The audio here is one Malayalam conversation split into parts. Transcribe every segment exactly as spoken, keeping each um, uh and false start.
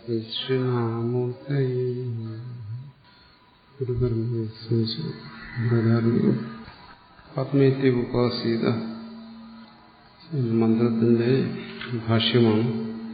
ദക്ഷിണാമൂർത്തയേ ആത്മീയത്തെ ഉപാസീത മന്ത്രത്തിന്റെ ഭാഷ്യമാണ്.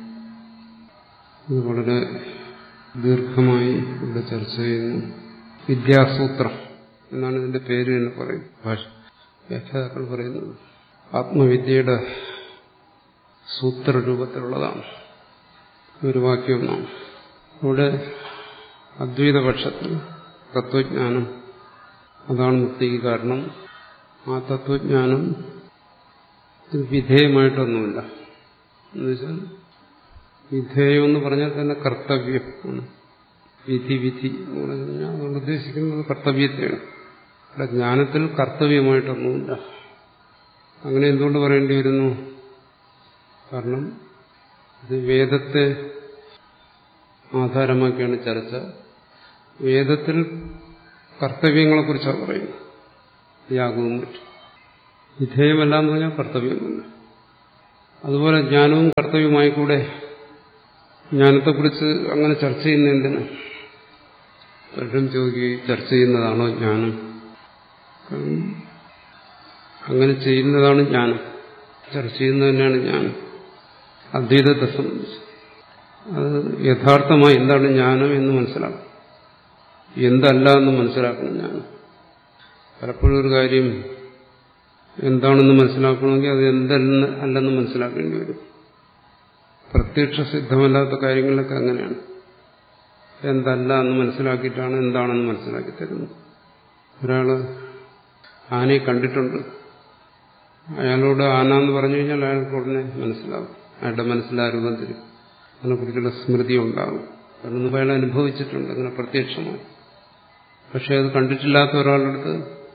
ഇത് വളരെ ദീർഘമായി ഇവിടെ ചർച്ച ചെയ്യുന്നു. വിദ്യാസൂത്രം എന്നാണ് ഇതിന്റെ പേര് എന്ന് പറയും. ഭാഷ വ്യാഖ്യാതാക്കൾ പറയുന്നത് ആത്മവിദ്യയുടെ സൂത്രരൂപത്തിലുള്ളതാണ്. ഒരു വാക്യമെന്നാണ്. ഇവിടെ അദ്വൈതപക്ഷത്തിൽ തത്വജ്ഞാനം അതാണ് മുക്തിക്ക് കാരണം. ആ തത്വജ്ഞാനം വിധേയമായിട്ടൊന്നുമില്ല. എന്നുവെച്ചാൽ വിധേയം എന്ന് പറഞ്ഞാൽ തന്നെ കർത്തവ്യം ആണ്. വിധി വിധി എന്ന് പറഞ്ഞു കഴിഞ്ഞാൽ അതുകൊണ്ട് ഉദ്ദേശിക്കുന്നത് കർത്തവ്യത്തെയാണ്. ഇവിടെ ജ്ഞാനത്തിൽ കർത്തവ്യമായിട്ടൊന്നുമില്ല. അങ്ങനെ എന്തുകൊണ്ട് പറയേണ്ടി വരുന്നു? കാരണം ഇത് വേദത്തെ ആധാരമാക്കിയാണ് ചർച്ച. വേദത്തിൽ കർത്തവ്യങ്ങളെക്കുറിച്ചാണ് പറയുന്നത്. യാഗവും മറ്റും വിധേയമല്ല എന്ന് പറഞ്ഞാൽ കർത്തവ്യമല്ല. അതുപോലെ ജ്ഞാനവും കർത്തവ്യമായി കൂടെ. ജ്ഞാനത്തെക്കുറിച്ച് അങ്ങനെ ചർച്ച ചെയ്യുന്ന എന്തിന്? പലരും ചോദിക്കുകയും ചർച്ച ചെയ്യുന്നതാണോ ജ്ഞാനം? അങ്ങനെ ചെയ്യുന്നതാണ് ജ്ഞാനം. ചർച്ച ചെയ്യുന്നത് തന്നെയാണ് ജ്ഞാനം അദ്വൈതത്തെ സംബന്ധിച്ച്. അത് യഥാർത്ഥമായി എന്താണ് ജ്ഞാനം എന്ന് മനസ്സിലാക്കണം. എന്തല്ല എന്ന് മനസ്സിലാക്കണം ജ്ഞാനം. പലപ്പോഴും ഒരു കാര്യം എന്താണെന്ന് മനസ്സിലാക്കണമെങ്കിൽ അത് എന്തെന്ന് അല്ലെന്ന് മനസ്സിലാക്കേണ്ടി വരും. പ്രത്യക്ഷ സിദ്ധമല്ലാത്ത കാര്യങ്ങളിലൊക്കെ അങ്ങനെയാണ്. എന്തല്ല എന്ന് മനസ്സിലാക്കിയിട്ടാണ് എന്താണെന്ന് മനസ്സിലാക്കി തരുന്നത്. ഒരാള് ആനയെ കണ്ടിട്ടുണ്ട്. അയാളോട് ആന എന്ന് പറഞ്ഞു കഴിഞ്ഞാൽ അയാൾക്ക് ഉടനെ മനസ്സിലാവും. അയാളുടെ മനസ്സിലാ രൂപത്തിൽ അതിനെക്കുറിച്ചുള്ള സ്മൃതി ഉണ്ടാകും. കാരണം അയാൾ അനുഭവിച്ചിട്ടുണ്ട് അങ്ങനെ പ്രത്യക്ഷമായി. പക്ഷെ അത് കണ്ടിട്ടില്ലാത്ത ഒരാളെടുത്ത്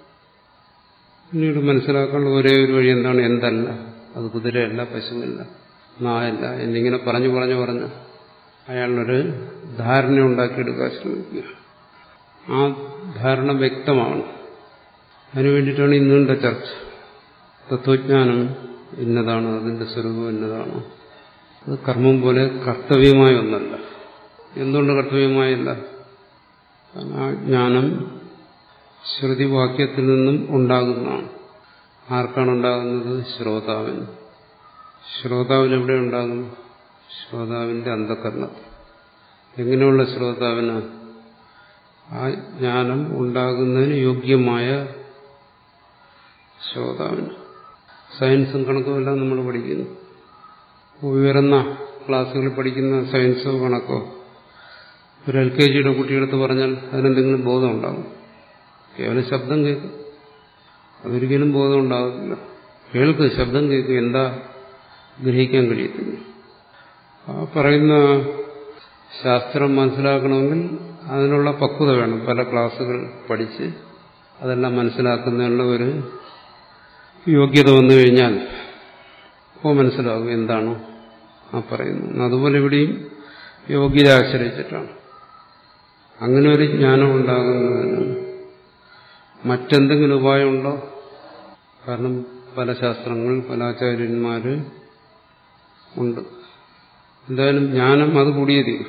പിന്നീട് മനസ്സിലാക്കാനുള്ള ഒരേ ഒരു വഴി എന്താണ്? എന്തല്ല. അത് കുതിരയല്ല, പശുവല്ല, നായല്ല എന്നിങ്ങനെ പറഞ്ഞു പറഞ്ഞു പറഞ്ഞ് അയാളൊരു ധാരണ ഉണ്ടാക്കിയെടുക്കാൻ ശ്രമിക്കുക. ആ ധാരണ വ്യക്തമാണ്. അതിനുവേണ്ടിയിട്ടാണ് ഇന്നുണ്ട ചർച്ച. തത്വജ്ഞാനം ഇന്നതാണ്, അതിന്റെ സ്വരൂപം ഇന്നതാണ്. അത് കർമ്മം പോലെ കർത്തവ്യമായ ഒന്നല്ല. എന്തുകൊണ്ട് കർത്തവ്യമായല്ല? കാരണം ആ ജ്ഞാനം ശ്രുതിവാക്യത്തിൽ നിന്നും ഉണ്ടാകുന്നതാണ്. ആർക്കാണ് ഉണ്ടാകുന്നത്? ശ്രോതാവിന്. ശ്രോതാവിന് എവിടെ ഉണ്ടാകും? ശ്രോതാവിന്റെ അന്ധകരണത്തിൽ. എങ്ങനെയുള്ള ശ്രോതാവിന്? ആ ജ്ഞാനം ഉണ്ടാകുന്നതിന് യോഗ്യമായ ശ്രോതാവിന്. സയൻസും കണക്കുമെല്ലാം നമ്മൾ പഠിക്കുന്നു. ഉയർന്ന ക്ലാസ്സുകളിൽ പഠിക്കുന്ന സയൻസോ കണക്കോ ഒരു എൽ കെ ജിയുടെ കുട്ടിയെടുത്ത് പറഞ്ഞാൽ അതിനെന്തെങ്കിലും ബോധം ഉണ്ടാകും? കേവലം ശബ്ദം കേൾക്കും. അതൊരിക്കലും ബോധം ഉണ്ടാകത്തില്ല. കേൾക്ക്, ശബ്ദം കേൾക്കും, എന്താ ഗ്രഹിക്കാൻ കഴിയത്തില്ല. ആ പറയുന്ന ശാസ്ത്രം മനസ്സിലാക്കണമെങ്കിൽ അതിനുള്ള പക്വത വേണം. പല ക്ലാസ്സുകൾ പഠിച്ച് അതെല്ലാം മനസ്സിലാക്കുന്നതിനുള്ള ഒരു യോഗ്യത വന്നു കഴിഞ്ഞാൽ അപ്പോൾ മനസ്സിലാകും എന്താണോ ആ പറയുന്നത്. അതുപോലെ ഇവിടെയും യോഗ്യത ആശ്രയിച്ചിട്ടാണ്. അങ്ങനെ ഒരു ജ്ഞാനം ഉണ്ടാകുന്നതിന് മറ്റെന്തെങ്കിലും ഉപായമുണ്ടോ? കാരണം പല ശാസ്ത്രങ്ങൾ, പല ആചാര്യന്മാര് ഉണ്ട്. എന്തായാലും ജ്ഞാനം അത് കൂടിയേ തീരും.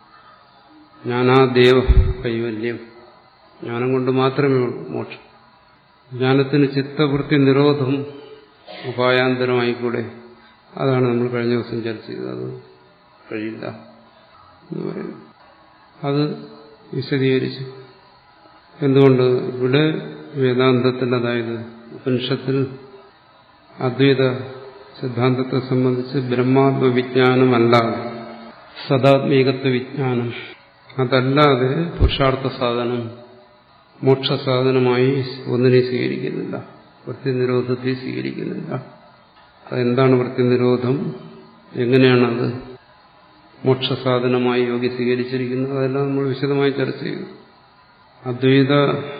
ജ്ഞാനാദേവ കൈവല്യം. ജ്ഞാനം കൊണ്ട് മാത്രമേ ഉള്ളൂ മോക്ഷം. ജ്ഞാനത്തിന് ചിത്തവൃത്തി നിരോധം ഉപായാന്തരമായിക്കൂടെ? അതാണ് നമ്മൾ കഴിഞ്ഞ ദിവസം ചർച്ച ചെയ്തത്. അത് കഴിയില്ല എന്ന് പറയുന്നു. അത് വിശദീകരിച്ചു. എന്തുകൊണ്ട്? ഇവിടെ വേദാന്തത്തിൽ, അതായത് ഉപനിഷത്തിൽ അദ്വൈത സിദ്ധാന്തത്തെ സംബന്ധിച്ച് ബ്രഹ്മാത്മവിജ്ഞാനമല്ല, സദാത്മീകത്വ വിജ്ഞാനം, അതല്ലാതെ പുരുഷാർത്ഥ സാധനം, മോക്ഷസാധനമായി ഒന്നിനെ സ്വീകരിക്കുന്നില്ല. വൃത്തിനിരോധത്തെ സ്വീകരിക്കുന്നില്ല. അതെന്താണ് വൃത്തിനിരോധം? എങ്ങനെയാണത് മോക്ഷസാധനമായി യോഗി സ്വീകരിച്ചിരിക്കുന്നത്? അതെല്ലാം നമ്മൾ വിശദമായി ചർച്ച ചെയ്തു. അദ്വൈത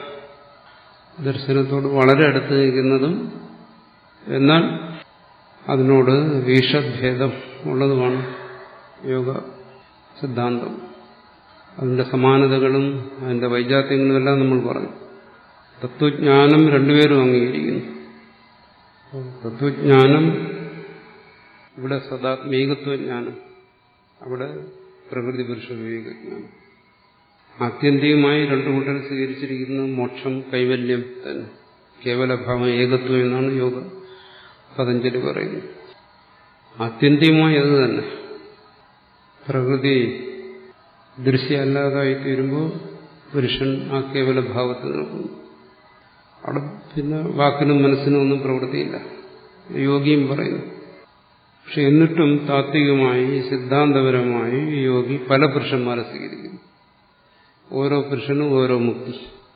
ദർശനത്തോട് വളരെ അടുത്ത് നിൽക്കുന്നതും എന്നാൽ അതിനോട് വീഷഭേദം ഉള്ളതുമാണ് യോഗ സിദ്ധാന്തം. അതിന്റെ സമാനതകളും അതിന്റെ വൈജാത്യങ്ങളും എല്ലാം നമ്മൾ പറഞ്ഞു. തത്വജ്ഞാനം രണ്ടുപേരും അംഗീകരിക്കുന്നു. തത്വജ്ഞാനം ഇവിടെ സദാത്മീകത്വജ്ഞാനം, അവിടെ പ്രകൃതി പുരുഷ വിവേകജ്ഞാനം. ആത്യന്തികമായി രണ്ടു കൂട്ടർ സ്വീകരിച്ചിരിക്കുന്ന മോക്ഷം കൈവല്യം തന്നെ, കേവലഭാവം ഏകത്വം എന്നാണ് യോഗ പതഞ്ജലി പറയുന്നത്. ആത്യന്തികമായി അത് തന്നെ. പ്രകൃതി ദൃശ്യമല്ലാതായി തീരുമ്പോൾ പുരുഷൻ ആ കേവലഭാവത്തിൽ നിൽക്കുന്നു. അവിടെ പിന്നെ വാക്കിനും മനസ്സിനും ഒന്നും പ്രവൃത്തിയില്ല, യോഗിയും പറയുന്നു. പക്ഷെ എന്നിട്ടും താത്വികമായി സിദ്ധാന്തപരമായി യോഗി പല പുരുഷന്മാരെ സ്വീകരിക്കുന്നു. ഓരോ പുരുഷനും ഓരോ മുക്തി.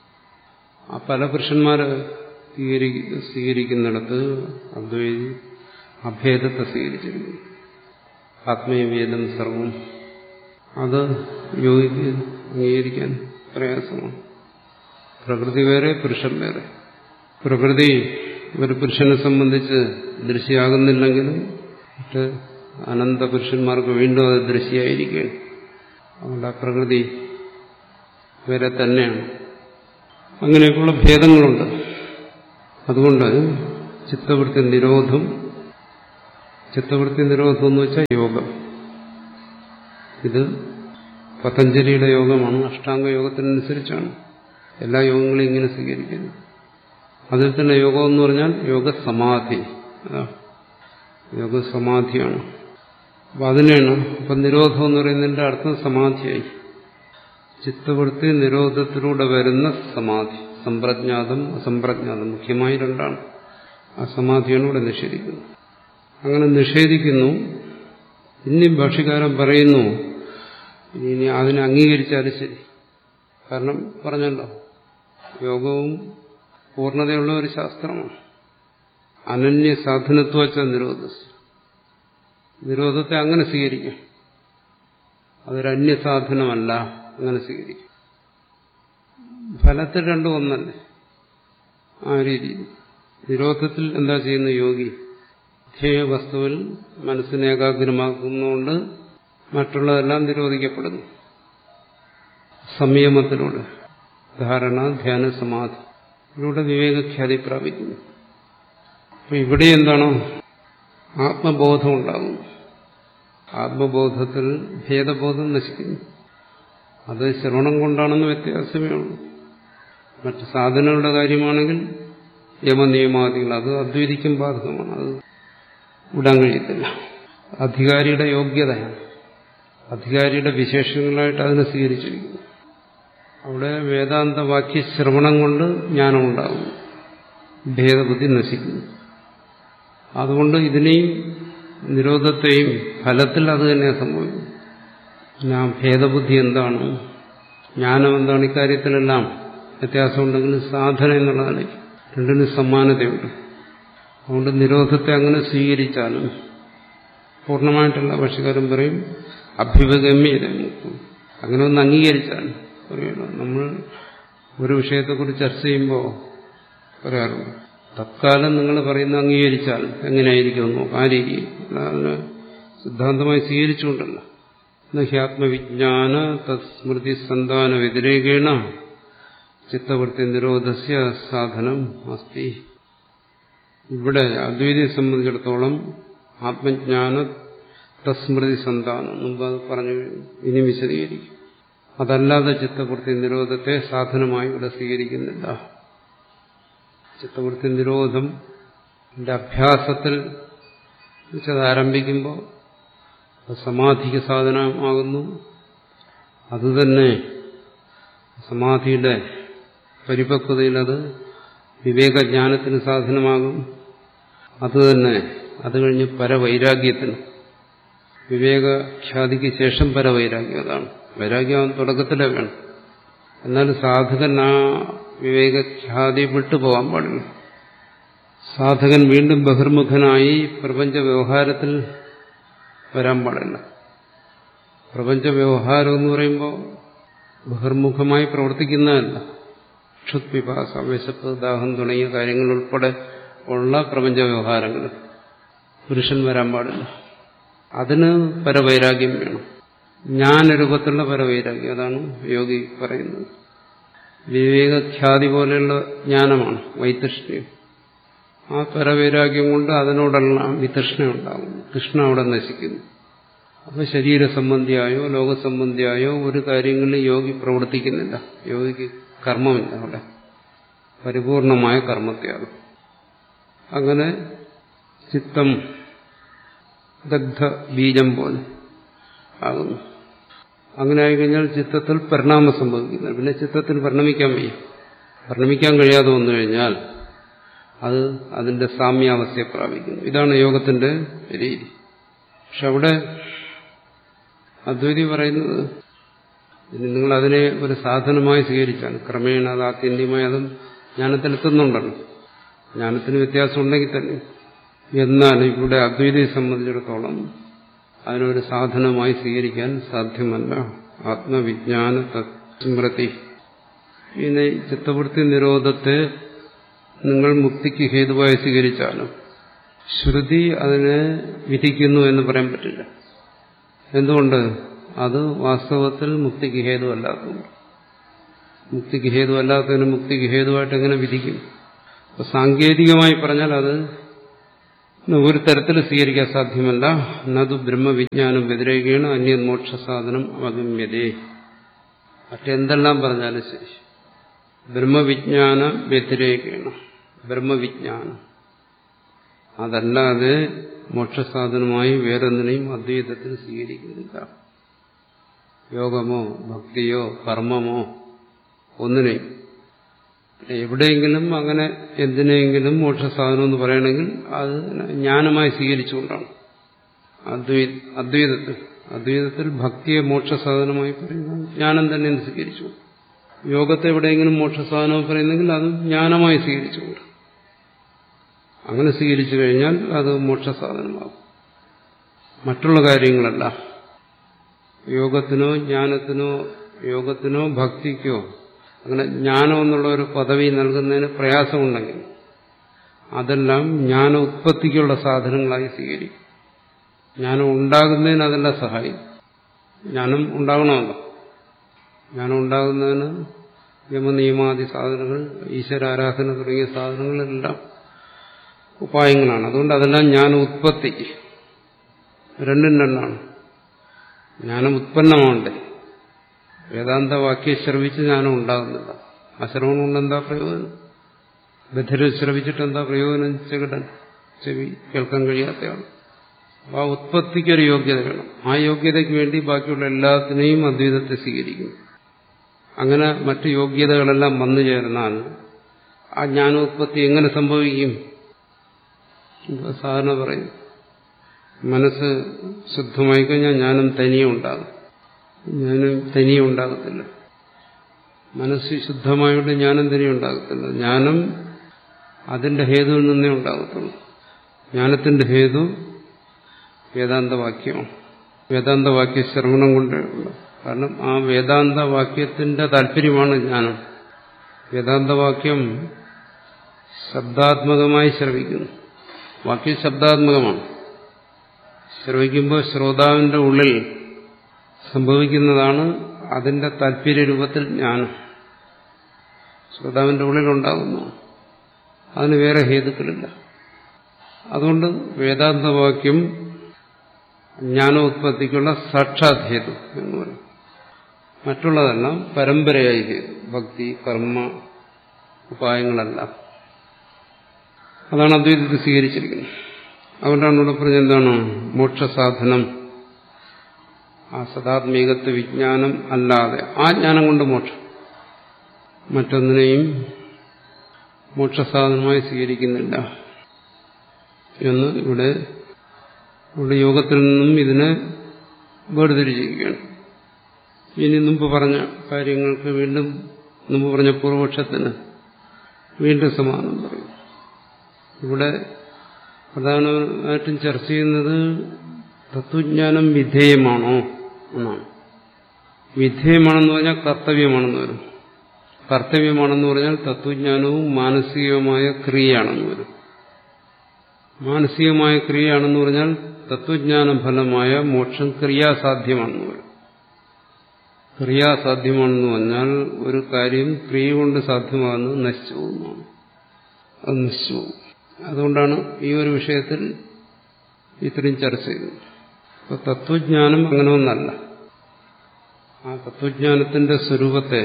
ആ പല പുരുഷന്മാരെ സ്വീകരിക്കുന്നിടത്ത് അദ്വൈതി അഭേദത്തെ സ്വീകരിച്ചിരിക്കുന്നു. ആത്മീയവേദം സർവം അത് യോഗിക്ക് അംഗീകരിക്കാൻ പ്രയാസമാണ്. പ്രകൃതി വേറെ, പുരുഷൻ വേറെ. പ്രകൃതി ഒരു പുരുഷനെ സംബന്ധിച്ച് ദൃശ്യമാകുന്നില്ലെങ്കിലും മറ്റ് അനന്ത പുരുഷന്മാർക്ക് വീണ്ടും അത് ദൃശ്യമായിരിക്കുകയാണ്. അതുകൊണ്ട് ആ പ്രകൃതി വേറെ തന്നെയാണ്. അങ്ങനെയൊക്കെയുള്ള ഭേദങ്ങളുണ്ട്. അതുകൊണ്ട് ചിത്തവൃത്തി നിരോധം, ചിത്തവൃത്തി നിരോധം എന്ന് വെച്ചാൽ യോഗം, ഇത് പതഞ്ജലിയുടെ യോഗമാണ്, അഷ്ടാംഗ യോഗത്തിനനുസരിച്ചാണ് എല്ലാ യോഗങ്ങളും ഇങ്ങനെ സ്വീകരിക്കുന്നത്. അതിൽ തന്നെ യോഗം എന്ന് പറഞ്ഞാൽ യോഗസമാധി, യോഗസമാധിയാണ്. അപ്പം അതിനാണ് അപ്പം നിരോധം എന്ന് പറയുന്നതിന്റെ അർത്ഥം സമാധിയായി. ചിത്തവൃത്തി നിരോധത്തിലൂടെ വരുന്ന സമാധി, സമ്പ്രജ്ഞാതം അസംപ്രജ്ഞാതം, മുഖ്യമായി രണ്ടാണ്. ആ സമാധിയാണ് ഇവിടെ നിഷേധിക്കുന്നത്. അങ്ങനെ നിഷേധിക്കുന്നു. ഇനി ഭാഷ്യകാരൻ പറയുന്നു ഇനി അതിനെ അംഗീകരിച്ചാലും ശരി. കാരണം പറഞ്ഞല്ലോ, യോഗവും പൂർണ്ണതയുള്ള ഒരു ശാസ്ത്രമാണ്. അനന്യ സാധനത്വച്ച നിരോധ, നിരോധത്തെ അങ്ങനെ സ്വീകരിക്കും. അതൊരു അന്യസാധനമല്ല, അങ്ങനെ സ്വീകരിക്കും. ഫലത്തിൽ രണ്ടും ഒന്നല്ലേ. ആ രീതിയിൽ നിരോധത്തിൽ എന്താ ചെയ്യുന്ന യോഗി? ധ്യേയ വസ്തുവിൽ മനസ്സിനെ ഏകാഗ്രമാക്കുന്നതുകൊണ്ട് മറ്റുള്ളതെല്ലാം നിരോധിക്കപ്പെടുന്നു. സംയമത്തിലൂടെ, ധാരണ, ധ്യാന, സമാധി, ഇതിലൂടെ വിവേകഖ്യാതി പ്രാപിക്കുന്നു. അപ്പൊ ഇവിടെ എന്താണോ ആത്മബോധം ഉണ്ടാകുന്നു. ആത്മബോധത്തിൽ ഭേദബോധം നശിക്കുന്നു. അത് ശ്രവണം കൊണ്ടാണെന്ന് വ്യത്യാസമേ ഉള്ളൂ. മറ്റ് സാധനങ്ങളുടെ കാര്യമാണെങ്കിൽ യമനിയമാദികൾ അത് അദ്വൈതിക്കും ബാധകമാണ്, അത് വിടാൻ കഴിയത്തില്ല. അധികാരിയുടെ യോഗ്യതയാണ്, അധികാരിയുടെ വിശേഷങ്ങളായിട്ട് അതിനെ സ്വീകരിച്ചിരിക്കുന്നു. അവിടെ വേദാന്ത വാക്യ ശ്രവണം കൊണ്ട് ജ്ഞാനം ഉണ്ടാകുന്നു, ഭേദബുദ്ധി നശിക്കുന്നു. അതുകൊണ്ട് ഇതിനെയും നിരോധത്തെയും ഫലത്തിൽ അത് തന്നെ സംഭവിക്കും. പിന്നെ ആ ഭേദബുദ്ധി എന്താണ്, ജ്ഞാനം എന്താണ്, ഇക്കാര്യത്തിലെല്ലാം വ്യത്യാസമുണ്ടെങ്കിലും സാധന എന്നുള്ളതാണ് രണ്ടിനും സമാനതയുണ്ട്. അതുകൊണ്ട് നിരോധത്തെ അങ്ങനെ സ്വീകരിച്ചാലും പൂർണ്ണമായിട്ടുള്ള ഭാഷ്യകാരൻ പറയും അഭ്യുപഗമ്യത, അങ്ങനെ ഒന്ന് അംഗീകരിച്ചാൽ പറയുമല്ലോ. നമ്മൾ ഒരു വിഷയത്തെക്കുറിച്ച് ചർച്ച ചെയ്യുമ്പോൾ പറയാറുണ്ട്, തത്കാലം നിങ്ങൾ പറയുന്ന അംഗീകരിച്ചാൽ എങ്ങനെയായിരിക്കുമെന്നോ ആ രീതി, അതിന് സിദ്ധാന്തമായി സ്വീകരിച്ചുകൊണ്ടല്ല. നഹ്യാത്മവിജ്ഞാന തസ്മൃതി സന്താന വ്യതിരേകേണ ചിത്തവൃത്തി നിരോധസ്യ സാധനം അസ്തി. ഇവിടെ അദ്വൈതിയെ സംബന്ധിച്ചിടത്തോളം ആത്മജ്ഞാന തസ്മൃതി സന്താനം മുമ്പ് അത് പറഞ്ഞു, ഇനി വിശദീകരിക്കും. അതല്ലാതെ ചിത്തവൃത്തി നിരോധത്തെ സാധനമായി ഇവിടെ സ്വീകരിക്കുന്നില്ല. ചിത്തവൃത്തി നിരോധം അഭ്യാസത്തിൽ അത് ആരംഭിക്കുമ്പോൾ സമാധിക്ക് സാധനമാകുന്നു. അതുതന്നെ സമാധിയുടെ പരിപക്വതയിൽ അത് വിവേകജ്ഞാനത്തിന് സാധനമാകും. അതുതന്നെ അത് കഴിഞ്ഞ് പരവൈരാഗ്യത്തിന്, വിവേകഖ്യാതിക്ക് ശേഷം പരവൈരാഗ്യം, അതാണ് വൈരാഗ്യം തുടക്കത്തിലേ വേണം. എന്നാൽ സാധകൻ ആ വിവേകഖ്യാതി വിട്ടുപോകാൻ പാടില്ല. സാധകൻ വീണ്ടും ബഹിർമുഖനായി പ്രപഞ്ച വ്യവഹാരത്തിൽ വരാൻ പാടില്ല. പ്രപഞ്ച വ്യവഹാരം എന്ന് പറയുമ്പോൾ ബഹിർമുഖമായി പ്രവർത്തിക്കുന്നതല്ല. ക്ഷുത്പിപാസ, വിശപ്പ്, ദാഹം തുടങ്ങിയ കാര്യങ്ങൾ ഉൾപ്പെടെ ഉള്ള പ്രപഞ്ച വ്യവഹാരങ്ങൾ പുരുഷൻ വരാൻ പാടില്ല. അതിന് പരവൈരാഗ്യം വേണം, ജ്ഞാനരൂപത്തിലുള്ള പരവൈരാഗ്യം. അതാണ് യോഗി പറയുന്നത്. വിവേകഖ്യാതി പോലെയുള്ള ജ്ഞാനമാണ് വൈതൃഷ്ണ്യം. ആ പരവൈരാഗ്യം കൊണ്ട് അതിനോടെല്ലാം വിതൃഷ്ണ ഉണ്ടാകുന്നു, കൃഷ്ണ അവിടെ നശിക്കുന്നു. അപ്പോൾ ശരീരസംബന്ധിയായോ ലോകസംബന്ധിയായോ ഒരു കാര്യങ്ങളിൽ യോഗി പ്രവർത്തിക്കുന്നില്ല. യോഗിക്ക് കർമ്മമില്ല അവിടെ, പരിപൂർണമായ കർമ്മത്യാഗം. അങ്ങനെ ചിത്തം ദഗ്ധ ബീജം പോലെ ആകുന്നു. അങ്ങനെ ആയിക്കഴിഞ്ഞാൽ ചിത്തത്തിൽ പരിണാമം സംഭവിക്കുന്നു. പിന്നെ ചിത്തത്തിൽ പരിണമിക്കാൻ വയ്യ. പരിണമിക്കാൻ കഴിയാതെ വന്നു കഴിഞ്ഞാൽ അത് അതിന്റെ സാമ്യാവസ്ഥയെ പ്രാപിക്കുന്നു. ഇതാണ് യോഗത്തിന്റെ രീതി. പക്ഷെ അവിടെ അദ്വൈതി പറയുന്നത് ഇനി നിങ്ങൾ അതിനെ ഒരു സാധനമായി സ്വീകരിച്ചാണ് ക്രമേണ അത് ആത്യന്തികമായി അതും ജ്ഞാനത്തിലെത്തുന്നുണ്ടല്ലോ. ജ്ഞാനത്തിന് വ്യത്യാസം ഉണ്ടെങ്കിൽ തന്നെ. എന്നാൽ ഇവിടെ അദ്വൈതിയെ സംബന്ധിച്ചിടത്തോളം അതിനൊരു സാധനമായി സ്വീകരിക്കാൻ സാധ്യമല്ല. ആത്മവിജ്ഞാന സ്മൃതി. പിന്നെ ചിത്തവൃത്തി നിരോധത്തെ നിങ്ങൾ മുക്തിക്ക് ഹേതുവായി സ്വീകരിച്ചാലും ശ്രുതി അതിനെ വിധിക്കുന്നു എന്ന് പറയാൻ പറ്റില്ല. എന്തുകൊണ്ട്? അത് വാസ്തവത്തിൽ മുക്തിക്ക് ഹേതുവല്ലാത്തതുകൊണ്ട്. മുക്തിക്ക് ഹേതുവല്ലാത്തതിന് മുക്തിക്ക് ഹേതുവായിട്ട് എങ്ങനെ വിധിക്കും? അപ്പൊ സാങ്കേതികമായി പറഞ്ഞാൽ അത് ഒരു തരത്തിൽ സ്വീകരിക്കാൻ സാധ്യമല്ല. നതു ബ്രഹ്മവിജ്ഞാനം വ്യതിരേകേണ അന്യത് മോക്ഷസാധനം അവഗമ്യതേ. മറ്റെന്തെല്ലാം പറഞ്ഞാലും ശരി, ബ്രഹ്മവിജ്ഞാന വ്യതിരേകേണ, ബ്രഹ്മവിജ്ഞാനം അതല്ലാതെ മോക്ഷസാധനമായി വേറൊന്നിനെയും അദ്വൈതത്തിൽ സ്വീകരിക്കുന്നില്ല. യോഗമോ ഭക്തിയോ കർമ്മമോ ഒന്നിനെയും. എവിടെയെങ്കിലും അങ്ങനെ എന്തിനെങ്കിലും മോക്ഷസാധനം എന്ന് പറയണമെങ്കിൽ അത് ജ്ഞാനമായി സ്വീകരിച്ചുകൊണ്ടാണ്. അദ്വൈ അദ്വൈതത്തിൽ അദ്വൈതത്തിൽ ഭക്തിയെ മോക്ഷസാധനമായി പറയുന്നത് ജ്ഞാനം തന്നെ സ്വീകരിച്ചു. യോഗത്തെ എവിടെയെങ്കിലും മോക്ഷസാധനം പറയുന്നെങ്കിൽ അത് ജ്ഞാനമായി സ്വീകരിച്ചുകൊണ്ട്. അങ്ങനെ സ്വീകരിച്ചു കഴിഞ്ഞാൽ അത് മോക്ഷസാധനമാകും. മറ്റുള്ള കാര്യങ്ങളല്ല. യോഗത്തിനോ ജ്ഞാനത്തിനോ യോഗത്തിനോ ഭക്തിക്കോ അങ്ങനെ ജ്ഞാനം എന്നുള്ള ഒരു പദവി നൽകുന്നതിന് പ്രയാസമുണ്ടെങ്കിൽ അതെല്ലാം ജ്ഞാന ഉത്പത്തിക്കുള്ള സാധനങ്ങളായി സ്വീകരിക്കും. ജ്ഞാനം ഉണ്ടാകുന്നതിന് അതെല്ലാം സഹായിക്കും. ജ്ഞാനം ഉണ്ടാകണമല്ലോ. ജ്ഞാനം ഉണ്ടാകുന്നതിന് യമനിയമാദി സാധനങ്ങൾ, ഈശ്വരാരാധന തുടങ്ങിയ സാധനങ്ങളെല്ലാം ഉപായങ്ങളാണ്. അതുകൊണ്ട് അതെല്ലാം ജ്ഞാന ഉത്പത്തിക്ക് രണ്ടും രണ്ടാണ്. ജ്ഞാനം ഉത്പന്നമാണ്ടേ. വേദാന്ത വാക്യം ശ്രവിച്ച് ജ്ഞാനം ഉണ്ടാകുന്നില്ല. ആ ശ്രവണം കൊണ്ട് എന്താ പ്രയോജനം? ബധിര ശ്രവിച്ചിട്ട് എന്താ പ്രയോജനം? ചെകിടൻ ചെവി കേൾക്കാൻ കഴിയാത്തയാണ്. ആ ഉത്പത്തിക്കൊരു യോഗ്യത വേണം. ആ യോഗ്യതയ്ക്ക് വേണ്ടി ബാക്കിയുള്ള എല്ലാത്തിനെയും അദ്വൈതത്തെ സ്വീകരിക്കുന്നു. അങ്ങനെ മറ്റു യോഗ്യതകളെല്ലാം വന്നു ചേർന്നാൽ ആ ജ്ഞാനോത്പത്തി എങ്ങനെ സംഭവിക്കും? സാധാരണ പറയും, മനസ്സ് ശുദ്ധമായി കഴിഞ്ഞാൽ ജ്ഞാനം തനിയെ ഉണ്ടാകും. ജ്ഞാനം തനിയെ ഉണ്ടാകത്തില്ല. മനസ്സ് ശുദ്ധമായിട്ട് ജ്ഞാനം തനിയെ ഉണ്ടാകത്തില്ല. ജ്ഞാനം അതിന്റെ ഹേതുവിൽ നിന്നേ ഉണ്ടാകത്തുള്ളൂ. ജ്ഞാനത്തിന്റെ ഹേതു വേദാന്തവാക്യമാണ്. വേദാന്തവാക്യ ശ്രവണം കൊണ്ടുള്ള. കാരണം ആ വേദാന്തവാക്യത്തിന്റെ താല്പര്യമാണ് ജ്ഞാനം. വേദാന്തവാക്യം ശബ്ദാത്മകമായി ശ്രവിക്കുന്നു. വാക്യം ശബ്ദാത്മകമാണ്. ശ്രവിക്കുമ്പോൾ ശ്രോതാവിന്റെ ഉള്ളിൽ സംഭവിക്കുന്നതാണ് അതിന്റെ താല്പര്യ രൂപത്തിൽ ജ്ഞാനം. ശ്രോതാവിന്റെ ഉള്ളിലുണ്ടാകുന്നു. അതിന് വേറെ ഹേതുക്കളില്ല. അതുകൊണ്ട് വേദാന്തവാക്യം ജ്ഞാനോത്പത്തിക്കുള്ള സാക്ഷാത് ഹേതു എന്ന് പറയും. മറ്റുള്ളതെല്ലാം പരമ്പരയായി ഹേതു. ഭക്തി കർമ്മ ഉപായങ്ങളെല്ലാം. അതാണ് അദ്വൈതത്തിൽ സ്വീകരിച്ചിരിക്കുന്നത്. അതുകൊണ്ടാണ് ഇവിടെ പറഞ്ഞ എന്താണ് മോക്ഷസാധനം. ആ സദാത്മീകത്വ വിജ്ഞാനം അല്ലാതെ ആ ജ്ഞാനം കൊണ്ട് മോക്ഷം. മറ്റൊന്നിനെയും മോക്ഷസാധനമായി സ്വീകരിക്കുന്നില്ല എന്ന് ഇവിടെ ഇവിടെ യോഗത്തിൽ നിന്നും ഇതിനെ വേർതിരിച്ചിരിക്കുകയാണ്. ഇനി മുമ്പ് പറഞ്ഞ കാര്യങ്ങൾക്ക് വീണ്ടും മുമ്പ് പറഞ്ഞ പൂർവപക്ഷത്തിന് വീണ്ടും സമാനം പറയും. ഇവിടെ പ്രധാനമായിട്ടും ചർച്ച ചെയ്യുന്നത് തത്വജ്ഞാനം വിധേയമാണോ എന്നാണ്. വിധേയമാണെന്ന് പറഞ്ഞാൽ കർത്തവ്യമാണെന്ന് വരും. കർത്തവ്യമാണെന്ന് പറഞ്ഞാൽ തത്വജ്ഞാനവും മാനസികമായ ക്രിയയാണെന്ന് വരും. മാനസികമായ ക്രിയയാണെന്ന് പറഞ്ഞാൽ തത്വജ്ഞാന ഫലമായ മോക്ഷം ക്രിയാസാധ്യമാണെന്ന് വരും. ക്രിയാസാധ്യമാണെന്ന് പറഞ്ഞാൽ ഒരു കാര്യം ക്രിയ കൊണ്ട് സാധ്യമാകുന്നത് നശിച്ചു പോകുന്നതാണ്. അത് നശിച്ചു പോകും. അതുകൊണ്ടാണ് ഈ ഒരു വിഷയത്തിൽ ഇത്രയും ചർച്ച ചെയ്തത്. അപ്പൊ തത്വജ്ഞാനം അങ്ങനെ ഒന്നല്ല. ആ തത്വജ്ഞാനത്തിന്റെ സ്വരൂപത്തെ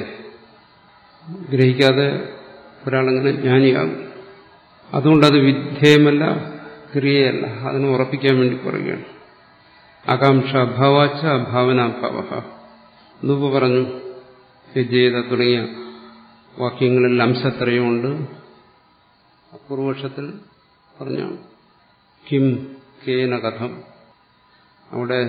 ഗ്രഹിക്കാതെ ഒരാളങ്ങനെ ജ്ഞാനിയാകും. അതുകൊണ്ടത് വിധേയമല്ല, ക്രിയയല്ല. അതിനെ ഉറപ്പിക്കാൻ വേണ്ടി പറയുകയാണ്. ആകാംക്ഷ അഭാവാച്ച ഭാവനാഭാവ. മുമ്പ് പറഞ്ഞു യജേത തുടങ്ങിയ വാക്യങ്ങളിൽ അംശത്രയമുണ്ട്. പൂർവപക്ഷത്തിൽ പറഞ്ഞാണ് കിം കേന കഥം. അവിടെ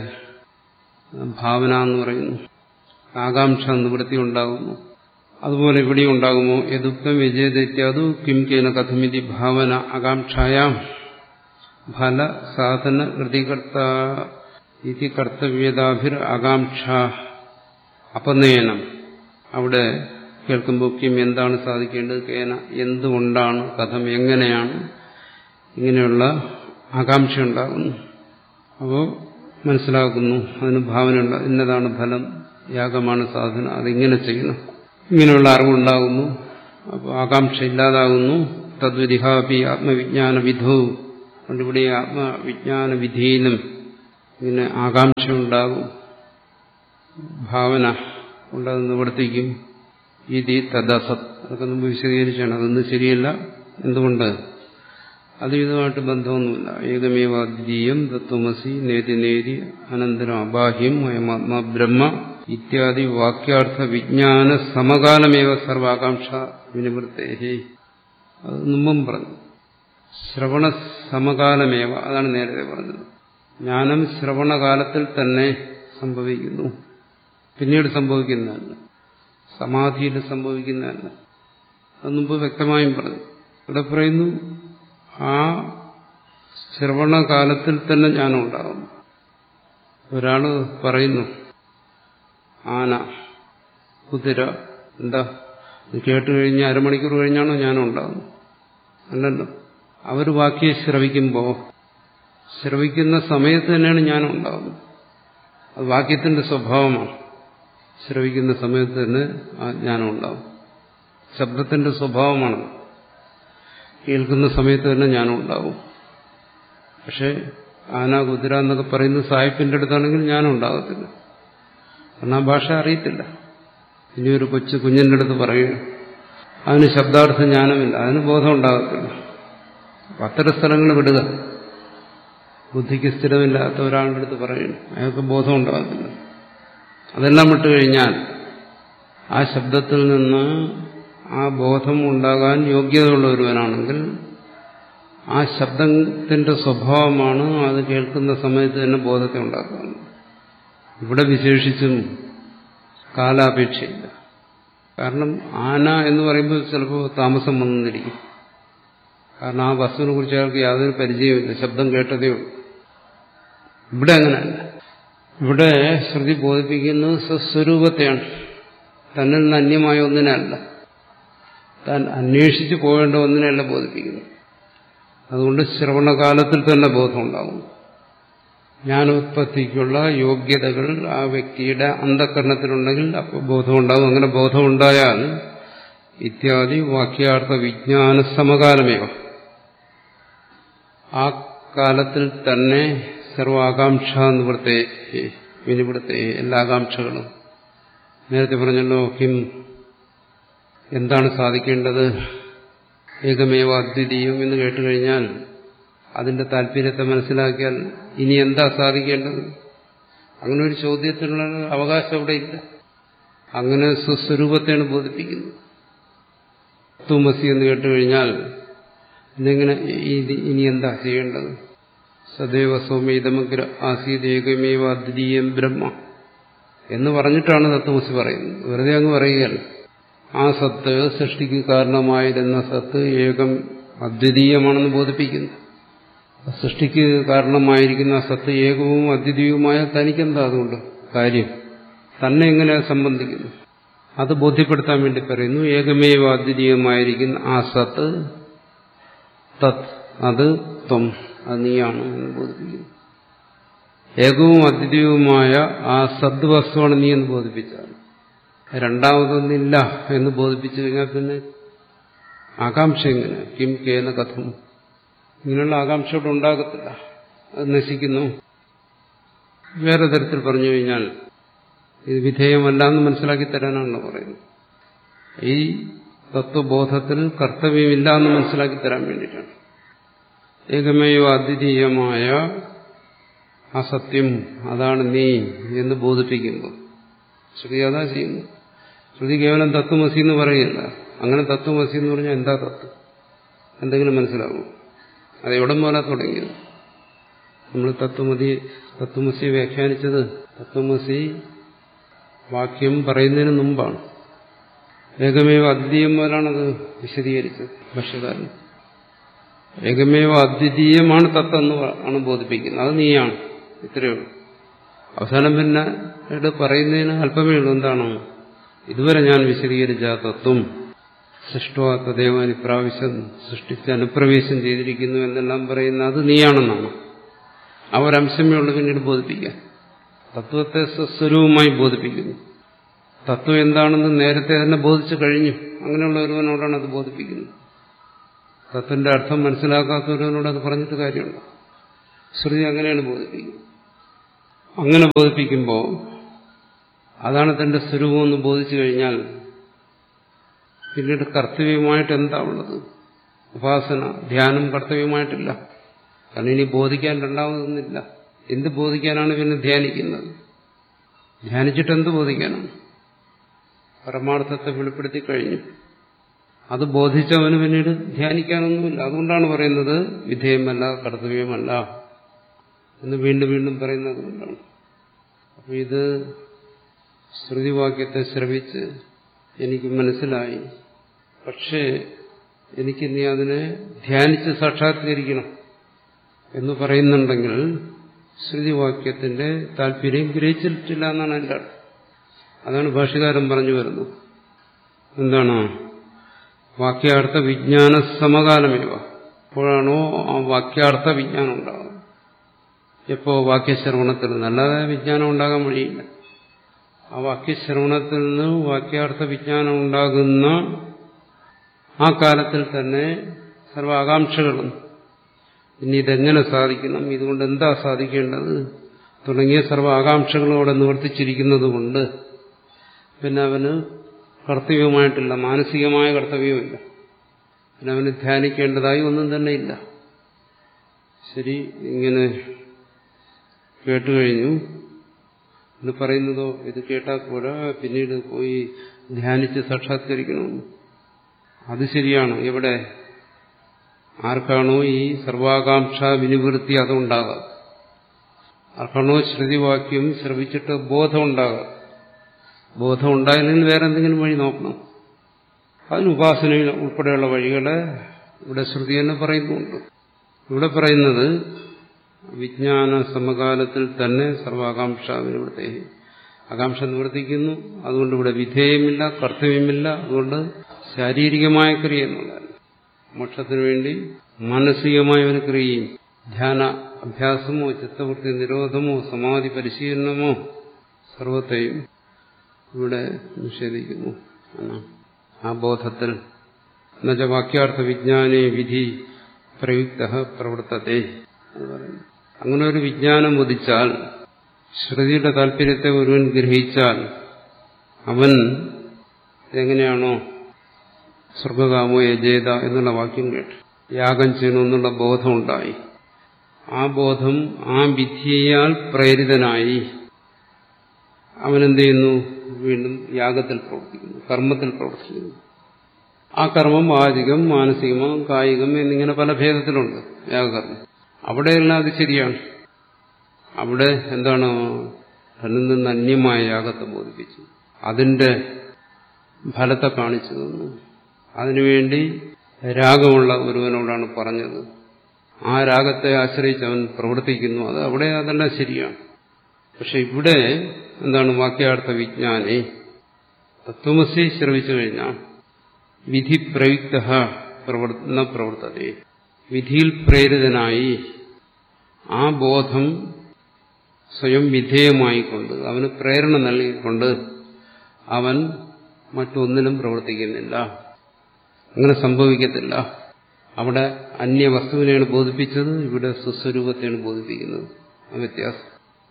ഭാവന എന്ന് പറയുന്നു, ആകാംക്ഷ നിവൃത്തി ഉണ്ടാകുന്നു. അതുപോലെ ഇവിടെ ഉണ്ടാകുമോ? യദുക്തം വിജയദൈത്യാദു കിം കേന കഥമിതി ഭാവന ആകാംക്ഷായാം ഫല സാധന കൃതികർത്ത ഇതി കർത്തവ്യതാഭിർ ആകാംക്ഷ അപനയനം. അവിടെ കേൾക്കുമ്പോൾ കിം എന്താണ് സാധിക്കേണ്ടത്, കേന എന്തുകൊണ്ടാണ്, കഥം എങ്ങനെയാണ്, ഇങ്ങനെയുള്ള ആകാംക്ഷ ഉണ്ടാകുന്നു. അപ്പോൾ മനസ്സിലാക്കുന്നു, അതിന് ഭാവനയുണ്ട്, ഇന്നതാണ് ഫലം, യാഗമാണ് സാധന, അതിങ്ങനെ ചെയ്യണം, ഇങ്ങനെയുള്ള അറിവുണ്ടാകുന്നു. അപ്പോൾ ആകാംക്ഷ ഇല്ലാതാകുന്നു. തദ്വിധിഹാപി ആത്മവിജ്ഞാന വിധവും കൊണ്ടിവിടെ ആത്മവിജ്ഞാന വിധിയിലും ഇങ്ങനെ ആകാംക്ഷ ഉണ്ടാകും, ഭാവന കൊണ്ടത് നിവർത്തിക്കും. ഇതി തദസത്. അതൊക്കെ മുമ്പ് വിശദീകരിച്ചാണ്. അതൊന്നും ശരിയല്ല. എന്തുകൊണ്ട്? അത് ഇതുമായിട്ട് ബന്ധമൊന്നുമില്ല. ഏകമേവ അദ്വിതീയം തത്വമസി നേതി നേതി അനന്തരം അബാഹ്യം അയമാത്മാ ബ്രഹ്മ ഇത്യാദി വാക്യാർത്ഥ വിജ്ഞാന സമകാലമേവ സർവാകാംക്ഷ വിനിവൃത്തേഹി. അത് മുമ്പും പറഞ്ഞു. ശ്രവണ സമകാലമേവ, അതാണ് നേരത്തെ പറഞ്ഞത്. ജ്ഞാനം ശ്രവണകാലത്തിൽ തന്നെ സംഭവിക്കുന്നു, പിന്നീട് സംഭവിക്കുന്നതല്ല, സമാധിയിൽ സംഭവിക്കുന്നതല്ല. അത് മുമ്പ് വ്യക്തമായും പറഞ്ഞു. ഇവിടെ പറയുന്നു ആ ശ്രവണകാലത്തിൽ തന്നെ ജ്ഞാനം ഉണ്ടാകുന്നു. ഒരാള് പറയുന്നു ആന, കുതിര, എന്താ ഇത് കേട്ട് കഴിഞ്ഞ് അരമണിക്കൂർ കഴിഞ്ഞാണോ ജ്ഞാനം ഉണ്ടാകുന്നത്? അല്ലല്ലോ. അവർ വാക്യം ശ്രവിക്കുമ്പോൾ ശ്രവിക്കുന്ന സമയത്ത് തന്നെയാണ് ജ്ഞാനം ഉണ്ടാകുന്നത്. അത് വാക്യത്തിന്റെ സ്വഭാവമാണ്. ശ്രവിക്കുന്ന സമയത്ത് തന്നെ ആ ജ്ഞാനം ഉണ്ടാകും. ശബ്ദത്തിന്റെ സ്വഭാവമാണ്. കേൾക്കുന്ന സമയത്ത് തന്നെ ജ്ഞാനം ഉണ്ടാകും. പക്ഷെ ആന, കുതിര എന്നൊക്കെ പറയുന്ന സാഹിബിന്റെ അടുത്താണെങ്കിൽ ജ്ഞാനം ഉണ്ടാകത്തില്ല. കാരണം ആ ഭാഷ അറിയത്തില്ല. ഇനി ഒരു കൊച്ചു കുഞ്ഞിന്റെ അടുത്ത് പറയുക, അതിന് ശബ്ദാർത്ഥ ജ്ഞാനമില്ല, അതിന് ബോധം ഉണ്ടാകത്തില്ല. അത്തരം സ്ഥലങ്ങൾ വിടുക. ബുദ്ധിക്ക് സ്ഥിരമില്ലാത്ത ഒരാളുടെ അടുത്ത് പറയുന്നു, അയാൾക്ക് ബോധം ഉണ്ടാകത്തില്ല. അതെല്ലാം വിട്ടുകഴിഞ്ഞാൽ ആ ശബ്ദത്തിൽ നിന്ന് ആ ബോധം ഉണ്ടാകാൻ യോഗ്യതയുള്ള ഒരുവനാണെങ്കിൽ ആ ശബ്ദത്തിന്റെ സ്വഭാവമാണ് അത് കേൾക്കുന്ന സമയത്ത് തന്നെ ബോധത്തെ ഉണ്ടാക്കുന്നത്. ഇവിടെ വിശേഷിച്ചും കാലാപേക്ഷയില്ല. കാരണം ആന എന്ന് പറയുമ്പോൾ ചിലപ്പോൾ താമസം വന്നിരിക്കും. കാരണം ആ വസ്തുവിനെ കുറിച്ച് അയാൾക്ക് യാതൊരു പരിചയമില്ല, ശബ്ദം കേട്ടതേ ഉള്ളൂ. ഇവിടെ അങ്ങനെയല്ല. ഇവിടെ ശ്രുതി ബോധിപ്പിക്കുന്നത് സ്വസ്വരൂപത്തെയാണ്, തന്നിൽ നിന്ന് അന്യമായ ഒന്നിനല്ല, താൻ അന്വേഷിച്ച് പോകേണ്ട ഒന്നിനല്ല ബോധിപ്പിക്കുന്നു. അതുകൊണ്ട് ശ്രവണകാലത്തിൽ തന്നെ ബോധം ഉണ്ടാകും. ജ്ഞാനോത്പത്തിക്കുള്ള യോഗ്യതകൾ ആ വ്യക്തിയുടെ അന്ധകരണത്തിലുണ്ടെങ്കിൽ അപ്പോൾ ബോധമുണ്ടാകും. അങ്ങനെ ബോധമുണ്ടായാൽ ഇത്യാദി വാക്യാർത്ഥ വിജ്ഞാന സമകാലമേവ, ആ കാലത്തിൽ തന്നെ സർവാകാംക്ഷ നിവൃത്തെ വിനിവൃത്തെ, എല്ലാ ആകാംക്ഷകളും. നേരത്തെ പറഞ്ഞല്ലോ കിം, എന്താണ് സാധിക്കേണ്ടത്, ഏകമേവ അദ്വിതീയം എന്ന് കേട്ടുകഴിഞ്ഞാൽ അതിന്റെ താല്പര്യത്തെ മനസ്സിലാക്കിയാൽ ഇനി എന്താ സാധിക്കേണ്ടത്? അങ്ങനെ ഒരു ചോദ്യത്തിനുള്ള അവകാശം അവിടെ ഇല്ല. അങ്ങനെ സ്വസ്വരൂപത്തെയാണ് ബോധിപ്പിക്കുന്നത്. തത്വമസി എന്ന് കേട്ടുകഴിഞ്ഞാൽ ഇതെങ്ങനെ, ഇനി എന്താ ചെയ്യേണ്ടത്? സദൈവ സൗമ്യതമഗ്ര ആസീത് ഏകമേവ അദ്വിതീയം ബ്രഹ്മ എന്ന് പറഞ്ഞിട്ടാണ് തത്വമസി പറയുന്നത്. വെറുതെ അങ്ങ് പറയുകയല്ല. ആ സത്ത്, സൃഷ്ടിക്ക് കാരണമായിരുന്ന സത്ത് ഏകം അദ്വിതീയമാണെന്ന് ബോധിപ്പിക്കുന്നു. സൃഷ്ടിക്ക് കാരണമായിരിക്കുന്ന സത്ത് ഏകവും അദ്വിതീയവുമായ തനിക്കെന്താ അതുകൊണ്ട് കാര്യം? തന്നെ എങ്ങനെ സംബന്ധിക്കുന്നു? അത് ബോധ്യപ്പെടുത്താൻ വേണ്ടി പറയുന്നു. ഏകമേവ അദ്വിതീയമായിരിക്കുന്ന ആ സത്ത്, തത്, അത് ത്വം, അത് നീയാണ് എന്ന് ബോധിപ്പിക്കുന്നു. ഏകവും അദ്വിതീയവുമായ ആ സദ്വസ്തുവാണ് നീ എന്ന് ബോധിപ്പിച്ചാൽ, രണ്ടാമതൊന്നില്ല എന്ന് ബോധിപ്പിച്ചു കഴിഞ്ഞാൽ പിന്നെ ആകാംക്ഷ എങ്ങനെ? കിം കേന കഥം, ഇങ്ങനെയുള്ള ആകാംക്ഷ ഇവിടെ ഉണ്ടാകത്തില്ല, അത് നശിക്കുന്നു. വേറെ തരത്തിൽ പറഞ്ഞു കഴിഞ്ഞാൽ ഇത് വിധേയമല്ല എന്ന് മനസ്സിലാക്കി തരാനാണല്ലോ പറയുന്നത്. ഈ തത്വബോധത്തിൽ കർത്തവ്യമില്ല എന്ന് മനസ്സിലാക്കി തരാൻ വേണ്ടിയിട്ടാണ്. ഏകമേയോ അദ്വിതീയമായ ആ സത്യം അതാണ് നീ എന്ന് ബോധിപ്പിക്കുമ്പോൾ ശ്രുതി അതാ ചെയ്യുന്നു. ശ്രുതി കേവലം തത്വമസി എന്ന് പറയില്ല. അങ്ങനെ തത്വമസി എന്ന് പറഞ്ഞാൽ എന്താ തത്വം എന്തെങ്കിലും മനസ്സിലാവും. അത് എവിടെ പോലെ തുടങ്ങിയത്. നമ്മൾ തത്വമതി തത്വമസി വ്യാഖ്യാനിച്ചത് തത്വമസി വാക്യം പറയുന്നതിന് മുമ്പാണ്. ഏകമേവ അദ്വിതീയം മുതലാണത് വിശദീകരിച്ചത് ഭാഷ്യകാരൻ. ഏകമേവ അദ്വിതീയമാണ് തത്വം എന്ന് ആണ് ബോധിപ്പിക്കുന്നത്. അത് നീയാണ്. ഇത്രയേ ഉള്ളൂ. അവസാനം പിന്നെ ഇവിടെ പറയുന്നതിന് അല്പമേ ഉള്ളൂ. എന്താണ് ഇതുവരെ ഞാൻ വിശദീകരിച്ച തത്വം സൃഷ്ടുവാ തദേവൻ ഇപ്രാവശ്യം സൃഷ്ടിച്ച് അനുപ്രവേശം ചെയ്തിരിക്കുന്നു എന്നെല്ലാം പറയുന്ന അത് നീയാണെന്നാണ്. ആ ഒരംശമേ ഉള്ളൂ പിന്നീട് ബോധിപ്പിക്കാൻ. തത്വത്തെ സ്വസ്വരൂപമായി ബോധിപ്പിക്കുന്നു. തത്വം എന്താണെന്ന് നേരത്തെ തന്നെ ബോധിച്ചു കഴിഞ്ഞു. അങ്ങനെയുള്ള ഒരുവനോടാണ് അത് ബോധിപ്പിക്കുന്നത്. തത്വന്റെ അർത്ഥം മനസ്സിലാക്കാത്തവരോട് അത് പറഞ്ഞിട്ട് കാര്യമുണ്ട്. ശ്രുതി അങ്ങനെയാണ് ബോധിപ്പിക്കുന്നത്. അങ്ങനെ ബോധിപ്പിക്കുമ്പോൾ അതാണ് തന്റെ സ്വരൂപമെന്ന് ബോധിച്ചു കഴിഞ്ഞാൽ പിന്നീട് കർത്തവ്യമായിട്ട് എന്താ ഉള്ളത്? ഉപാസന, ധ്യാനം കർത്തവ്യമായിട്ടില്ല. കാരണം ഇനി ബോധിക്കാൻ രണ്ടാമതൊന്നുമില്ല. എന്ത് ബോധിക്കാനാണ് പിന്നെ ധ്യാനിക്കുന്നത്? ധ്യാനിച്ചിട്ട് എന്ത് ബോധിക്കാനാണ്? പരമാർത്ഥത്തെ വെളിപ്പെടുത്തി കഴിഞ്ഞു. അത് ബോധിച്ചവന് പിന്നീട് ധ്യാനിക്കാനൊന്നുമില്ല. അതുകൊണ്ടാണ് പറയുന്നത് വിധേയമല്ല, കർത്തവ്യമല്ല എന്ന് വീണ്ടും വീണ്ടും പറയുന്നത് കൊണ്ടാണ്. അപ്പൊ ഇത് ശ്രുതിവാക്യത്തെ ശ്രവിച്ച് എനിക്ക് മനസ്സിലായി. പക്ഷേ എനിക്ക് നീ അതിനെ ധ്യാനിച്ച് സാക്ഷാത്കരിക്കണം എന്ന് പറയുന്നുണ്ടെങ്കിൽ ശ്രുതിവാക്യത്തിന്റെ താല്പര്യം ഗ്രഹിച്ചിട്ടില്ല എന്നാണ് എൻ്റെ അർത്ഥം. അതാണ് ഭാഷ്യകാരൻ പറഞ്ഞു വരുന്നത്. എന്താണ്? വാക്യാർത്ഥ വിജ്ഞാന സമകാലമേവ. എപ്പോഴാണോ ആ വാക്യാർത്ഥ വിജ്ഞാനം ഉണ്ടാകുന്നത്? എപ്പോ? വാക്യശ്രവണത്തിൽ നിന്ന്. അല്ലാതെ വിജ്ഞാനം ഉണ്ടാകാൻ വഴിയില്ല. ആ വാക്യശ്രവണത്തിൽ നിന്ന് വാക്യാർത്ഥ വിജ്ഞാനം ഉണ്ടാകുന്ന ആ കാലത്തിൽ തന്നെ സർവ്വ ആകാംക്ഷകളും ഇനി ഇതെങ്ങനെ സാധിക്കണം, ഇതുകൊണ്ട് എന്താ സാധിക്കേണ്ടത് തുടങ്ങിയ സർവ്വ ആകാംക്ഷകളും അവിടെ നിവർത്തിച്ചിരിക്കുന്നത് കൊണ്ട് പിന്നെ അവന് കർത്തവ്യമായിട്ടില്ല, മാനസികമായ കർത്തവ്യമില്ല. പിന്നെ അവന് ധ്യാനിക്കേണ്ടതായി ഒന്നും തന്നെ ഇല്ല. ശരി, ഇങ്ങനെ കേട്ടുകഴിഞ്ഞു എന്ന് പറയുന്നതോ ഇത് കേട്ടാൽ പോരാ, പിന്നീട് പോയി ധ്യാനിച്ച് സാക്ഷാത്കരിക്കണമെന്ന്. അത് ശരിയാണ്. ഇവിടെ ആർക്കാണോ ഈ സർവാകാംക്ഷ വിനിവൃത്തി അതുണ്ടാകാം, ആർക്കാണോ ശ്രുതിവാക്യം ശ്രവിച്ചിട്ട് ബോധം ഉണ്ടാകാം, ബോധം ഉണ്ടായില്ലെങ്കിൽ വേറെ എന്തെങ്കിലും വഴി നോക്കണം. അതിന് ഉപാസനയിൽ ഉൾപ്പെടെയുള്ള വഴികളെ ഇവിടെ ശ്രുതി തന്നെ പറയുന്നുണ്ട്. ഇവിടെ പറയുന്നത് വിജ്ഞാന സമകാലത്തിൽ തന്നെ സർവാകാംക്ഷ നിവൃത്തി, ആകാംക്ഷ നിവർത്തിക്കുന്നു. അതുകൊണ്ട് ഇവിടെ വിധേയമില്ല, കർത്തവ്യമില്ല. അതുകൊണ്ട് ശാരീരികമായ ക്രിയ എന്നുള്ളതാണ്. മോക്ഷത്തിനു വേണ്ടി മാനസികമായ ഒരു ക്രിയയും ധ്യാന അഭ്യാസമോ ചിത്തവൃത്തി നിരോധമോ സമാധി പരിശീലനമോ സർവത്തെയും ഇവിടെ നിഷേധിക്കുന്നു. ആ ബോധത്തിൽ എന്നുവെച്ച വാക്യാർത്ഥ വിജ്ഞാനേ വിധി പ്രയുക്ത പ്രവർത്തത്തെ എന്ന് പറയുന്നു. അങ്ങനെ ഒരു വിജ്ഞാനം ഉദിച്ചാൽ, ശ്രുതിയുടെ താല്പര്യത്തെ ഒരുവൻ ഗ്രഹിച്ചാൽ, അവൻ എങ്ങനെയാണോ സ്വർഗകാമോ യജേത എന്നുള്ള വാക്യം കേട്ട് യാഗം ചെയ്യണമെന്നുള്ള ബോധമുണ്ടായി, ആ ബോധം ആ വിധിയാൽ പ്രേരിതനായി അവനെന്ത് ചെയ്യുന്നു? വീണ്ടും യാഗത്തിൽ പ്രവർത്തിക്കുന്നു, കർമ്മത്തിൽ പ്രവർത്തിക്കുന്നു. ആ കർമ്മം വാചികം, മാനസികമോ കായികം എന്നിങ്ങനെ പല ഭേദത്തിലുണ്ട് യാഗകർമ്മം. അവിടെയെല്ലാം അത് ശരിയാണ്. അവിടെ എന്താണ്? തന്നിൽ നിന്ന് അന്യമായ യാഗത്തെ ബോധിപ്പിച്ചു, അതിന്റെ ഫലത്തെ കാണിച്ചു തന്നു. അതിനുവേണ്ടി രാഗമുള്ള ഒരുവനോടാണ് പറഞ്ഞത്. ആ രാഗത്തെ ആശ്രയിച്ച് അവൻ പ്രവർത്തിക്കുന്നു. അത് അവിടെ അതെല്ലാം ശരിയാണ്. പക്ഷെ ഇവിടെ എന്താണ്? വാക്യാർത്ഥ വിജ്ഞാനെ തത്വമസി ശ്രവിച്ചു കഴിഞ്ഞാൽ വിധി പ്രയുക്ത പ്രവർത്തന പ്രവർത്തത, വിധിയിൽ പ്രേരിതനായി ആ ബോധം സ്വയം വിധേയമായിക്കൊണ്ട് അവന് പ്രേരണ നൽകിക്കൊണ്ട് അവൻ മറ്റൊന്നിലും പ്രവർത്തിക്കുന്നില്ല. അങ്ങനെ സംഭവിക്കത്തില്ല. അവിടെ അന്യവസ്തുവിനെയാണ് ബോധിപ്പിച്ചത്, ഇവിടെ സ്വസ്വരൂപത്തെയാണ് ബോധിപ്പിക്കുന്നത്. ആ വ്യത്യാസം.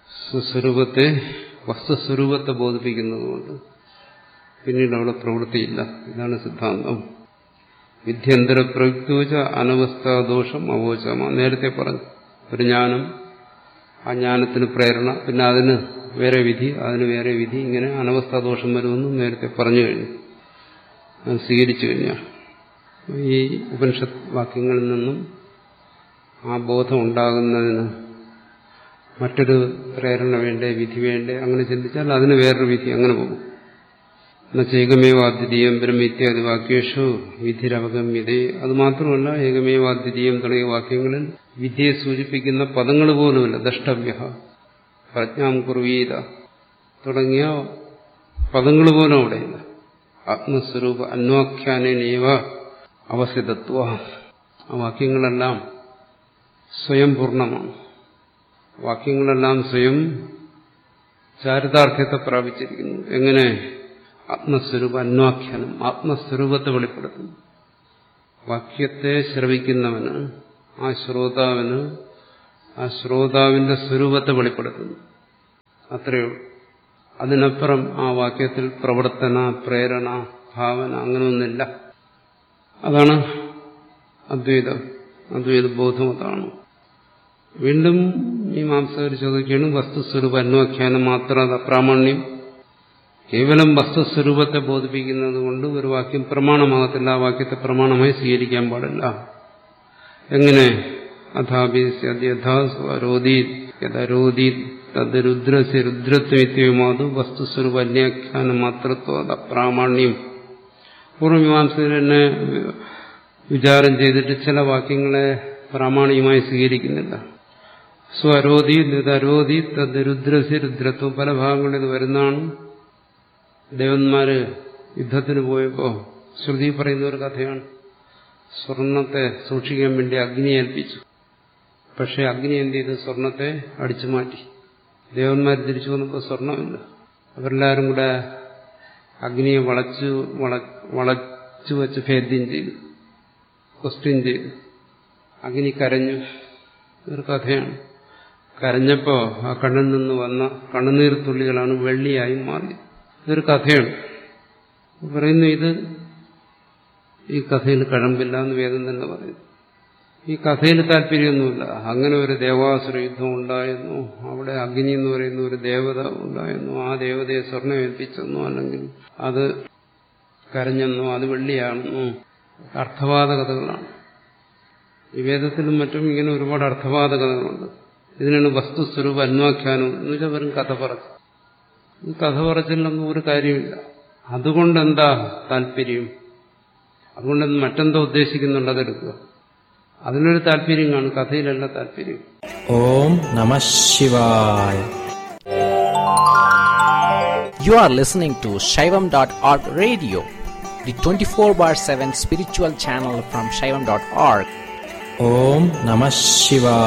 സ്വസ്വരൂപത്തെ വസ്തുസ്വരൂപത്തെ ബോധിപ്പിക്കുന്നതുകൊണ്ട് പിന്നീട് അവിടെ പ്രവൃത്തിയില്ല. ഇതാണ് സിദ്ധാന്തം. വിദ്യന്തര പ്രയുക്തോച അനവസ്ഥാദോഷം അവോചമ. നേരത്തെ പറഞ്ഞു ഒരു ജ്ഞാനം, ആ ജ്ഞാനത്തിന് പ്രേരണ, പിന്നെ അതിന് വേറെ വിധി, അതിന് വേറെ വിധി, ഇങ്ങനെ അനവസ്ഥാദോഷം വരുമെന്നും നേരത്തെ പറഞ്ഞു കഴിഞ്ഞു. അത് സ്വീകരിച്ചു കഴിഞ്ഞാൽ ഈ ഉപനിഷത്ത് വാക്യങ്ങളിൽ നിന്നും ആ ബോധം ഉണ്ടാകുന്നതിന് മറ്റൊരു പ്രേരണ വേണ്ടേ, വിധി വേണ്ടേ, അങ്ങനെ ചിന്തിച്ചാൽ അതിന് വേറൊരു വിധി, അങ്ങനെ പോകും. ഏകമേവാദ്വിതീയം ബ്രഹ്മേത്യാദി വാക്യേഷു വിധിരവഗമ്യതേ. അത് മാത്രമല്ല, ഏകമേവാദ്വിതീയം തുടങ്ങിയ വാക്യങ്ങളിൽ വിധിയെ സൂചിപ്പിക്കുന്ന പദങ്ങൾ പോലുമില്ല. ദ്രഷ്ടവ്യ, പ്രജ്ഞാം കുർവീത തുടങ്ങിയ പദങ്ങൾ പോലും അവിടെയില്ല. ആത്മസ്വരൂപ അന്വാഖ്യാനേനൈവ അവസിതത്വ. ആ വാക്യങ്ങളെല്ലാം സ്വയം പൂർണ്ണമാണ്. വാക്യങ്ങളെല്ലാം സ്വയം ചാരിതാർത്ഥ്യത്തെ പ്രാപിച്ചിരിക്കുന്നു. എങ്ങനെ? ആത്മസ്വരൂപ അന്വാഖ്യാനം, ആത്മസ്വരൂപത്തെ വെളിപ്പെടുത്തുന്നു. വാക്യത്തെ ശ്രവിക്കുന്നവന്, ആ ശ്രോതാവിന് ആ ശ്രോതാവിന്റെ സ്വരൂപത്തെ വെളിപ്പെടുത്തുന്നു. അത്രയേ ഉള്ളൂ. അതിനപ്പുറം ആ വാക്യത്തിൽ പ്രവർത്തന, പ്രേരണ, ഭാവന അങ്ങനെയൊന്നില്ല. അതാണ് അദ്വൈതം. അദ്വൈത ബോധം അതാണ്. വീണ്ടും മീമാംസകർ ചോദിക്കുകയാണ്, വസ്തുസ്വരൂപ അന്വാഖ്യാനം മാത്രം പ്രാമാണ്യം. കേവലം വസ്തുസ്വരൂപത്തെ ബോധിപ്പിക്കുന്നത് കൊണ്ട് ഒരു വാക്യം പ്രമാണമാകത്തില്ല. ആ വാക്യത്തെ പ്രമാണമായി സ്വീകരിക്കാൻ പാടില്ല. എങ്ങനെ? അഥാഭിരോധി തത് രുദ്രസ്യ രുദ്രത്വമാതു വസ്തുസ്വരൂപ അന്വാഖ്യാനം മാത്രത്വ പ്രാമാണ്യം. പൂർവ്വമീമാംസകർ തന്നെ വിചാരം ചെയ്തിട്ട് ചില വാക്യങ്ങളെ പ്രാമാണികമായി സ്വീകരിക്കുന്നില്ല. സ്വരോധി തരോധി തത് രുദ്രസ്യ രുദ്രത്വം. പല ഭാഗങ്ങളിൽ ഇത് വരുന്നതാണ്. ദേവന്മാര് യുദ്ധത്തിന് പോയപ്പോ ശ്രുതി പറയുന്ന ഒരു കഥയാണ്. സ്വർണത്തെ സൂക്ഷിക്കാൻ വേണ്ടി അഗ്നി ഏൽപ്പിച്ചു. പക്ഷെ അഗ്നി എന്ത് ചെയ്ത്? സ്വർണത്തെ അടിച്ചു മാറ്റി. ദേവന്മാർ തിരിച്ചു വന്നപ്പോൾ സ്വർണമില്ല. അവരെല്ലാവരും കൂടെ അഗ്നിയെ വളച്ചു വളച്ചു വെച്ച് ഭേദ്യം ചെയ്തു, ക്വസ്റ്റ്യൻ ചെയ്തു. അഗ്നി കരഞ്ഞു. ഒരു കഥയാണ്. കരഞ്ഞപ്പോ ആ കണ്ണിൽ നിന്ന് വന്ന കണ്ണുനീർ തുള്ളികളാണ് വെള്ളിയായി മാറിയത്. ഇതൊരു കഥയാണ്. പറയുന്നു, ഇത് ഈ കഥയിൽ കഴമ്പില്ല എന്ന് വേദം തന്നെ പറയുന്നു. ഈ കഥയിൽ താല്പര്യമൊന്നുമില്ല. അങ്ങനെ ഒരു ദേവാസുര യുദ്ധം ഉണ്ടായിരുന്നു. അവിടെ അഗ്നി എന്ന് പറയുന്ന ഒരു ദേവത ഉണ്ടായിരുന്നു. ആ ദേവതയെ സ്വർണ്ണം ഏൽപ്പിച്ചെന്നോ അല്ലെങ്കിൽ അത് കരഞ്ഞെന്നോ അത് വെള്ളിയാണെന്നോ അർത്ഥവാദ കഥകളാണ്. ഈ വേദത്തിലും മറ്റും ഇങ്ങനെ ഒരുപാട് അർത്ഥവാദ കഥകളുണ്ട്. ഇതിനാണ് വസ്തുസ്വരൂപ അന്വാഖ്യാനം എന്ന് വെച്ചാൽ വെറും കഥ പറച്ചു. ഈ കഥ പറച്ചിലൊന്നും ഒരു കാര്യമില്ല. അതുകൊണ്ടെന്താ താല്പര്യം? അതുകൊണ്ട് മറ്റെന്തോ ഉദ്ദേശിക്കുന്നുണ്ട്, അതെടുക്കുക. അതിനൊരു താല്പര്യം കാണും, കഥയിലല്ല താല്പര്യം. ഓം നമഃ ശിവായ. You are listening to Shaivam dot org radio, the twenty-four bar seven spiritual channel from Shaivam dot org. Om Namah Shivaya.